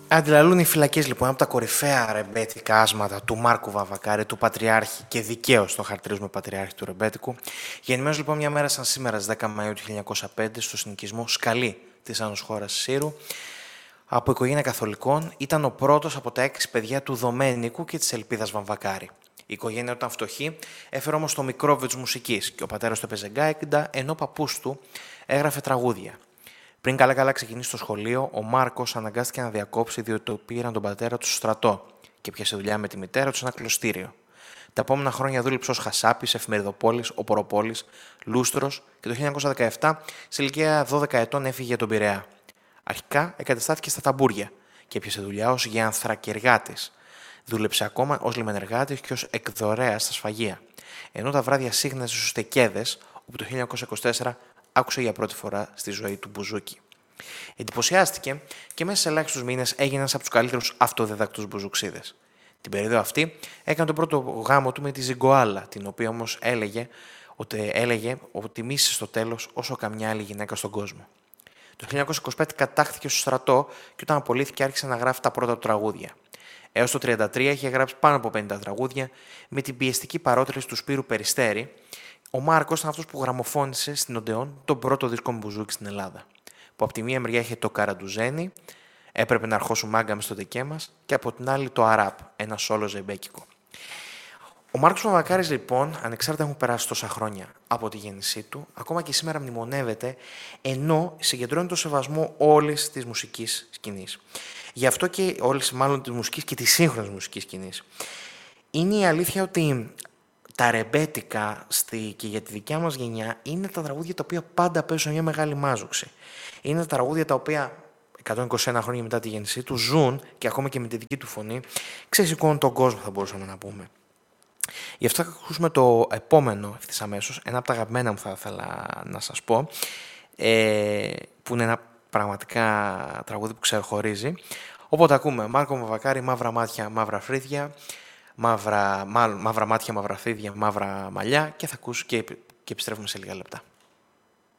Αντιλαλούν οι φυλακές λοιπόν από τα κορυφαία ρεμπέτικα άσματα του Μάρκου Βαβακάρη, του Πατριάρχη, και δικαίως το χαρακτηρίζουμε Πατριάρχη του ρεμπέτικου. Γεννημένος λοιπόν μια μέρα σαν σήμερα στις 10 Μαΐου του 1905 στο συνοικισμό Σκαλή της Άνω χώρας Σύρου, από οικογένεια καθολικών, ήταν ο πρώτος από τα 6 παιδιά του Δομένικου και της Ελπίδας Βαμβακάρη. Η οικογένεια ήταν φτωχή, έφερε όμως το μικρόβιο της μουσικής και ο πατέρας του έπαιζε γκάιντα, ενώ ο παππούς του έγραφε τραγούδια. Πριν καλά-καλά ξεκινήσει το σχολείο, ο Μάρκος αναγκάστηκε να διακόψει διότι το πήραν τον πατέρα του στο στρατό και πιάσε δουλειά με τη μητέρα του σε ένα κλωστήριο. Τα επόμενα χρόνια δούλεψε ως χασάπης, εφημεριδοπόλης, οποροπόλης, λούστρος και το 1917, σε ηλικία 12 ετών, έφυγε για τον Πειραιά. Αρχικά εγκαταστάθηκε στα ταμπούρια και έπιασε δουλειά ως γεανθρακεργάτης. Δούλεψε ακόμα ως λιμενεργάτης και ως εκδορέας στα σφαγεία. Ενώ τα βράδια σύγχναζε στους Τεκέδες, όπου το 1924 άκουσε για πρώτη φορά στη ζωή του μπουζούκι. Εντυπωσιάστηκε και μέσα σε ελάχιστους μήνες έγινε ένας από τους καλύτερους αυτοδιδακτούς μπουζουξίδες. Την περίοδο αυτή έκανε τον πρώτο γάμο του με τη Ζιγκοάλα, την οποία όμως έλεγε ότι μίσησε στο τέλος όσο καμιά άλλη γυναίκα στον κόσμο. Το 1925 κατάχθηκε στο στρατό και όταν απολύθηκε άρχισε να γράφει τα πρώτα του τραγούδια. Έως το 1933 είχε γράψει πάνω από 50 τραγούδια με την πιεστική παρότριση του Σπύρου Περιστέρη. Ο Μάρκος ήταν αυτός που γραμμοφώνησε στην Οντεόν τον πρώτο δίσκο μπουζούκι στην Ελλάδα. Που από τη μία μεριά είχε το Καραντουζένι, έπρεπε να αρχώσουν μάγκα μες στο τεκέ μας, και από την άλλη το Αράπ, ένα σόλο ζεμπέκικο. Ο Μάρκος Βαβακάρης, λοιπόν, ανεξάρτητα έχουν περάσει τόσα χρόνια από τη γέννησή του, ακόμα και σήμερα μνημονεύεται, ενώ συγκεντρώνει το σεβασμό όλης της μουσικής σκηνής. Γι' αυτό και όλης, μάλλον, της μουσικής και της σύγχρονης μουσικής σκηνής. Είναι η αλήθεια ότι τα ρεμπέτικα και για τη δικιά μας γενιά είναι τα τραγούδια τα οποία πάντα παίζουν μια μεγάλη μάζοξη. Είναι τα τραγούδια τα οποία 121 χρόνια μετά τη γέννησή του ζουν και ακόμα και με τη δική του φωνή ξεσηκώνουν τον κόσμο, θα μπορούσαμε να πούμε. Γι' αυτό θα ακούσουμε το επόμενο ευθύς αμέσως, ένα από τα αγαπημένα μου θα ήθελα να σας πω, που είναι ένα πραγματικά τραγούδι που ξεχωρίζει. Οπότε ακούμε Μάρκο Βαβακάρη, μαύρα μάτια, μαύρα φρύδια, μαύρα μάτια, μαύρα φρύδια, μαύρα μαλλιά, και θα ακούσω και επιστρέφουμε σε λίγα λεπτά.